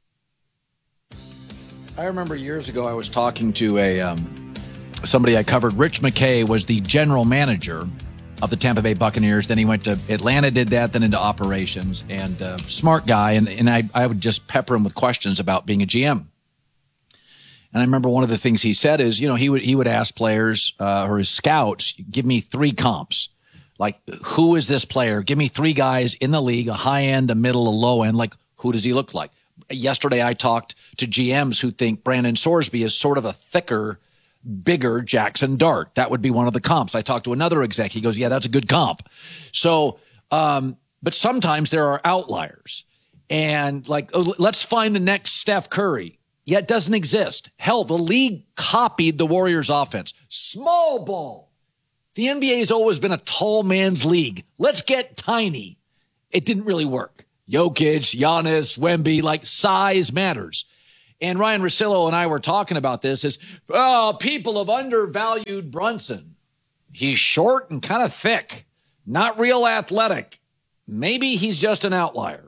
I remember years ago I was talking to somebody I covered. Rich McKay was the general manager of the Tampa Bay Buccaneers. Then he went to Atlanta, did that, then into operations. And smart guy. And I would just pepper him with questions about being a GM. And I remember one of the things he said is, you know, he would ask players or his scouts, give me 3 comps. Like, who is this player? Give me 3 guys in the league, a high end, a middle, a low end. Like, who does he look like? Yesterday, I talked to GMs who think Brandon Sorsby is sort of a thicker bigger Jackson Dart. That would be one of the comps. I talked to another exec. He goes, yeah, that's a good comp. So, but sometimes there are outliers. And like, let's find the next Steph Curry. Yeah, it doesn't exist. Hell, the league copied the Warriors offense. Small ball. The NBA has always been a tall man's league. Let's get tiny. It didn't really work. Jokic, Giannis, Wemby, like size matters. And Ryan Russillo and I were talking about this as, people have undervalued Brunson. He's short and kind of thick, not real athletic. Maybe he's just an outlier.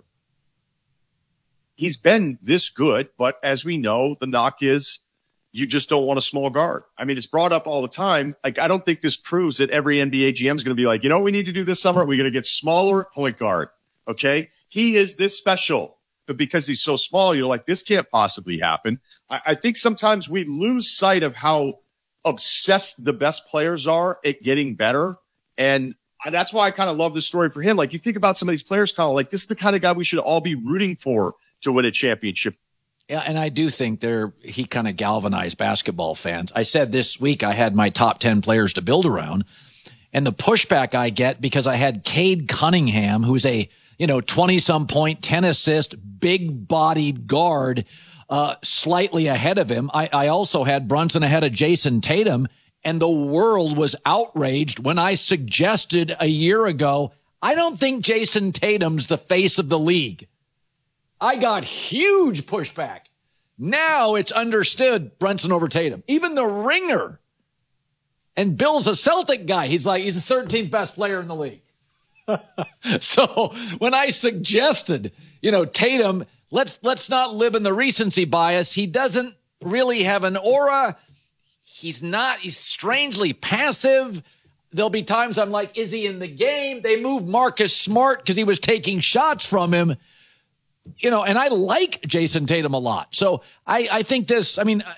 He's been this good, but as we know, the knock is you just don't want a small guard. I mean, it's brought up all the time. Like, I don't think this proves that every NBA GM is going to be like, you know what we need to do this summer? We're going to get smaller point guard. Okay. He is this special, but because he's so small, you're like, this can't possibly happen. I think sometimes we lose sight of how obsessed the best players are at getting better. And that's why I kind of love this story for him. Like, you think about some of these players, kind of like, this is the kind of guy we should all be rooting for to win a championship. Yeah, and I do think he kind of galvanized basketball fans. I said this week I had my top 10 players to build around, and the pushback I get because I had Cade Cunningham, who's a 20-some point, 10 assist, big-bodied guard, slightly ahead of him. I also had Brunson ahead of Jason Tatum, and the world was outraged when I suggested a year ago, I don't think Jason Tatum's the face of the league. I got huge pushback. Now it's understood Brunson over Tatum. Even the Ringer. And Bill's a Celtic guy. He's the 13th best player in the league. So when I suggested, Tatum, let's not live in the recency bias. He doesn't really have an aura. He's strangely passive. There'll be times I'm like, is he in the game? They moved Marcus Smart because he was taking shots from him. And I like Jason Tatum a lot. So I think this,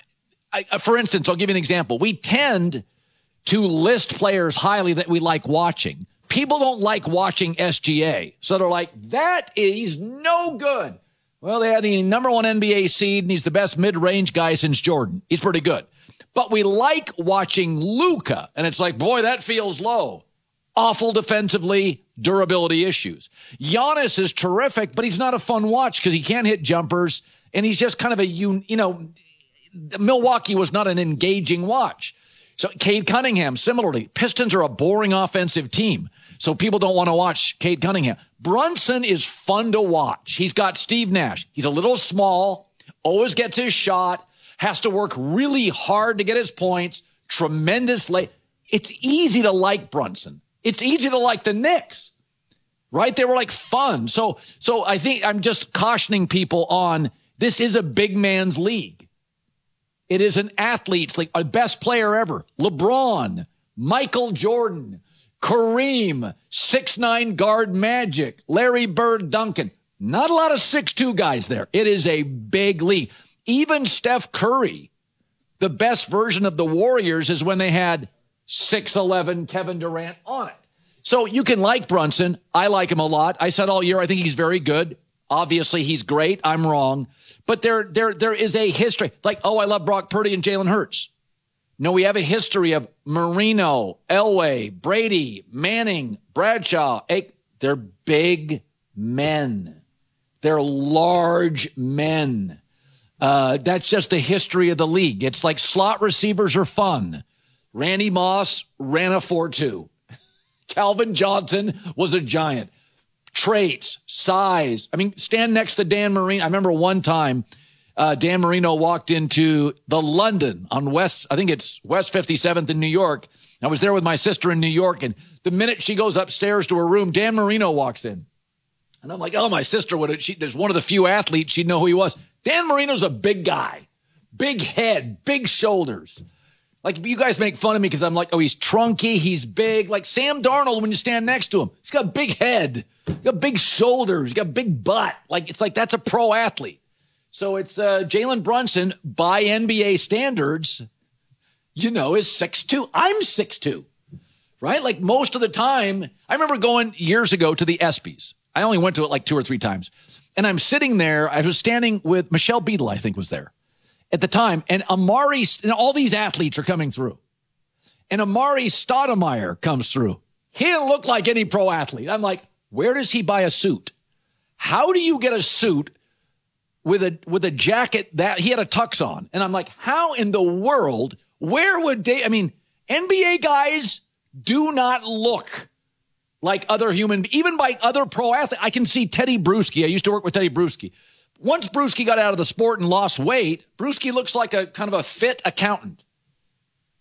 for instance, I'll give you an example. We tend to list players highly that we like watching. People don't like watching SGA. So they're like, he's no good. Well, they had the number one NBA seed, and he's the best mid-range guy since Jordan. He's pretty good. But we like watching Luka, and it's like, boy, that feels low. Awful defensively, durability issues. Giannis is terrific, but he's not a fun watch because he can't hit jumpers, and he's just kind of Milwaukee was not an engaging watch. So Cade Cunningham, similarly, Pistons are a boring offensive team, so people don't want to watch Cade Cunningham. Brunson is fun to watch. He's got Steve Nash. He's a little small, always gets his shot, has to work really hard to get his points, tremendously. It's easy to like Brunson. It's easy to like the Knicks, right? They were like fun. So I think I'm just cautioning people on this is a big man's league. It is an athlete's league, a best player ever. LeBron, Michael Jordan, Kareem, 6'9" guard Magic, Larry Bird, Duncan. Not a lot of 6'2" guys there. It is a big league. Even Steph Curry, the best version of the Warriors is when they had 6'11" Kevin Durant on it. So you can like Brunson. I like him a lot. I said all year I think he's very good. Obviously, he's great. I'm wrong. But there is a history. Like, I love Brock Purdy and Jalen Hurts. No, we have a history of Marino, Elway, Brady, Manning, Bradshaw. They're big men. They're large men. That's just the history of the league. It's like slot receivers are fun. Randy Moss ran a 4.2. Calvin Johnson was a giant. Traits, size. Stand next to Dan Marino. I remember one time Dan Marino walked into the London on West 57th in New York. I was there with my sister in New York, and the minute she goes upstairs to her room, Dan Marino walks in. And I'm like, my sister there's one of the few athletes, she'd know who he was. Dan Marino's a big guy. Big head, big shoulders. Like, you guys make fun of me because I'm like, he's trunky, he's big. Like Sam Darnold when you stand next to him. He's got a big head, he's got big shoulders, he's got a big butt. It's like that's a pro athlete. So it's Jalen Brunson, by NBA standards, is 6'2". I'm 6'2", right? Like most of the time, I remember going years ago to the ESPYs. I only went to it like 2 or 3 times. And I'm sitting there, I was standing with Michelle Beadle, I think was there. at the time, and Amari, and all these athletes are coming through. And Amari Stoudemire comes through. He didn't look like any pro athlete. I'm like, where does he buy a suit? How do you get a suit with a jacket that he had a tux on? And I'm like, how in the world, where would they, I mean, NBA guys do not look like other human, even by other pro athletes. I can see Teddy Bruschi. I used to work with Teddy Bruschi. Once Bruschi got out of the sport and lost weight, Bruschi looks like a kind of a fit accountant.